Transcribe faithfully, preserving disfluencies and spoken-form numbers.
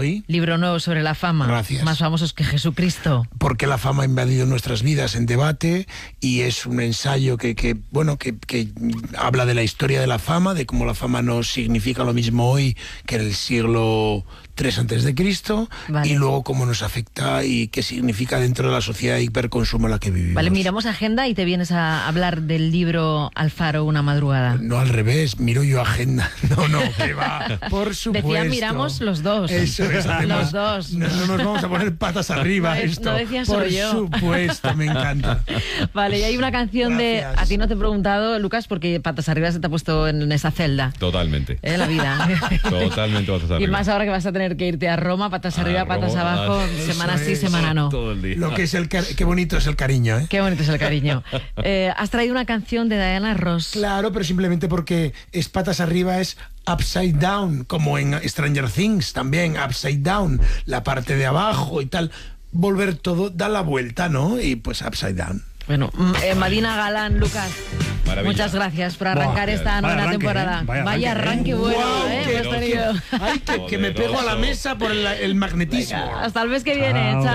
hoy. Libro nuevo sobre la fama. Gracias. Más famosos que Jesucristo. Porque la fama ha invadido nuestras vidas en debate, y es un ensayo que, que bueno, que, que habla de la historia de la fama, de cómo la fama no significa lo mismo hoy que en el siglo tres antes de Cristo, vale. y luego cómo nos afecta y qué significa dentro de la sociedad de hiperconsumo en la que vivimos. Vale, miramos agenda y te vienes a hablar del libro Alfaro, una madrugada. No, al revés, miro yo agenda. No, no, que va, por supuesto. Decía, miramos los dos. Eso es, hacemos, los dos. No, no nos vamos a poner patas arriba. No, esto. no decía por solo yo. supuesto, me encanta. Vale, y hay una canción Gracias. de... A ti no te he preguntado, Lucas, porque patas arriba se te ha puesto en esa celda. Totalmente. ¿Eh? La vida. Totalmente patas arriba. Y más ahora que vas a tener que irte a Roma, patas arriba, A patas Roma, abajo, ah, semana eso sí, es. semana no. Todo el día. Lo que es el car- qué bonito es el cariño, ¿eh? Qué bonito es el cariño. Eh, has traído una canción de Diana Ross. Claro, pero simplemente porque es patas arriba, es upside down, como en Stranger Things también, upside down, la parte de abajo y tal. Volver todo, da la vuelta, ¿no? Y pues upside down. Bueno, mm, eh, Madina Galán, Lucas, Maravilla. muchas gracias por arrancar Buah, esta vaya nueva arranque, temporada. ¿eh? Vaya Vaya arranque, arranque ¿eh? bueno, Guau, ¿eh? qué- Hemos tenido. Ay, que, que me pego a la Poderoso. mesa por el, el magnetismo. Hasta el mes que viene. Chao. Chao.